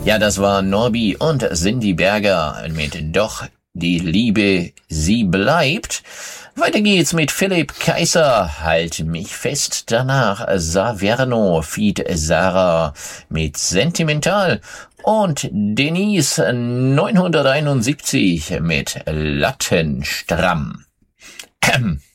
Ja, das war Norbi und Cindy Berger mit Doch die Liebe, sie bleibt. Weiter geht's mit Philipp Kaiser, Halt mich fest. Danach Saverno, feat. Sarah mit Sentimental. Und Denise 971 mit Lattenstramm.